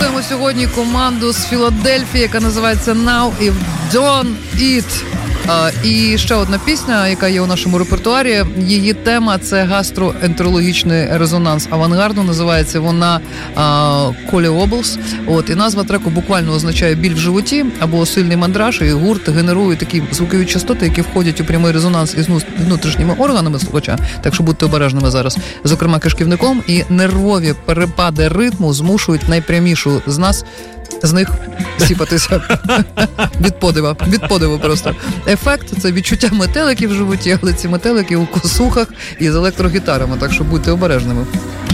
Слухаємо сьогодні команду з Філадельфії, яка називається Now If Don't Eat. І ще одна пісня, яка є у нашому репертуарі. Її тема – це гастроентерологічний резонанс авангарду. Називається вона Collie Wobbles. І назва треку буквально означає біль в животі або сильний мандраж. І гурт генерує такі звукові частоти, які входять у прямий резонанс із внутрішніми органами слухача. Так що будьте обережними зараз. Зокрема, кишківником. І нервові перепади ритму змушують найпрямішу з них сіпатися від подиву просто. Ефект – це відчуття метеликів в животі, але ці метелики у косухах і з електрогітарами, так що будьте обережними.